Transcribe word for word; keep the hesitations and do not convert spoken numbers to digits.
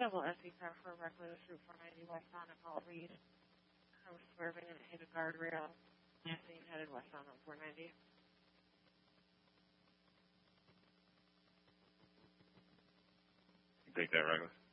double S E car for reckless Route four ninety west on a call read. I was swerving and it hit a guardrail. Last thing headed west on four ninety. You take that, reckless?